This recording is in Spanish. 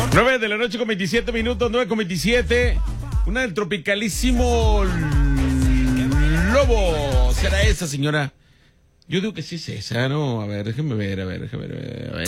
9 de la noche con 27 minutos, 9 con 27. Una del tropicalísimo Lobo. ¿Será esa, señora? Yo digo que sí es esa, ¿no? A ver, déjeme ver, a ver.